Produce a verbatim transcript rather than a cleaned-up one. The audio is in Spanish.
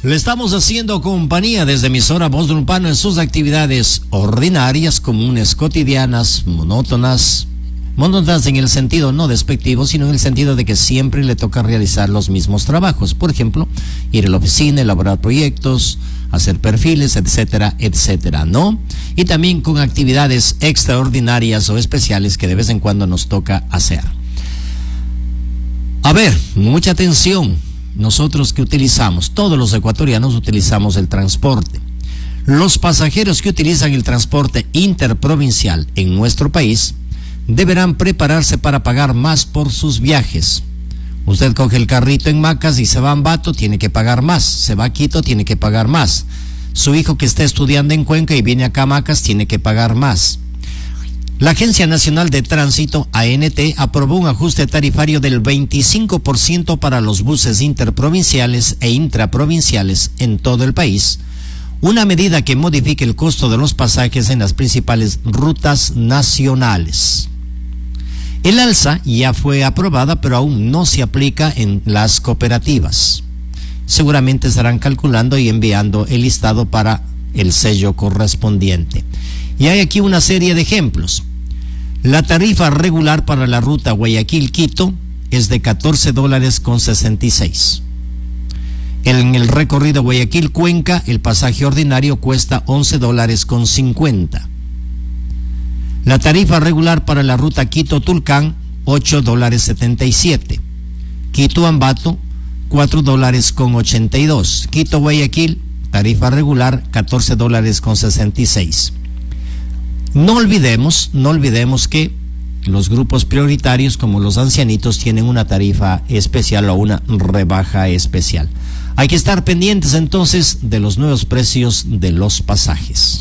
Le estamos haciendo compañía desde emisora Voz del Urbano en sus actividades ordinarias, comunes, cotidianas, monótonas. Monótonas en el sentido no despectivo, sino en el sentido de que siempre le toca realizar los mismos trabajos. Por ejemplo, ir a la oficina, elaborar proyectos, hacer perfiles, etcétera, etcétera, ¿no? Y también con actividades extraordinarias o especiales que de vez en cuando nos toca hacer. A ver, mucha atención. Nosotros que utilizamos, todos los ecuatorianos utilizamos el transporte. Los pasajeros que utilizan el transporte interprovincial en nuestro país deberán prepararse para pagar más por sus viajes. Usted coge el carrito en Macas y se va a Ambato, tiene que pagar más. Se va a Quito, tiene que pagar más. Su hijo que está estudiando en Cuenca y viene acá a Macas, tiene que pagar más. La Agencia Nacional de Tránsito, A N T, aprobó un ajuste tarifario del veinticinco por ciento para los buses interprovinciales e intraprovinciales en todo el país, una medida que modifica el costo de los pasajes en las principales rutas nacionales. El alza ya fue aprobada, pero aún no se aplica en las cooperativas. Seguramente estarán calculando y enviando el listado para el sello correspondiente. Y hay aquí una serie de ejemplos. La tarifa regular para la ruta Guayaquil-Quito es de catorce dólares con sesenta y seis. En el recorrido Guayaquil-Cuenca, el pasaje ordinario cuesta once dólares con cincuenta. La tarifa regular para la ruta Quito-Tulcán, ocho dólares setenta y siete. Quito-Ambato, cuatro dólares con ochenta y dos. Quito-Guayaquil, tarifa regular, catorce dólares con sesenta y seis. No olvidemos, no olvidemos que los grupos prioritarios como los ancianitos tienen una tarifa especial o una rebaja especial. Hay que estar pendientes entonces de los nuevos precios de los pasajes.